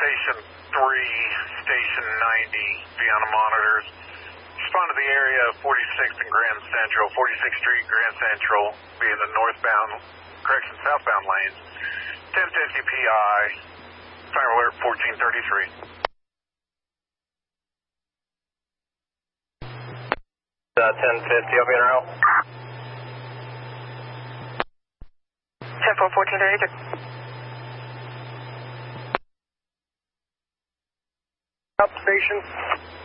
Station 3, Station 90, be on the monitors. Respond to the area of 46th and Grand Central, 46th Street, Grand Central, be in the southbound lanes. 1050 PI, fire alert 1433. 1050, I'll be in a row. 10-4, 1433. Up station.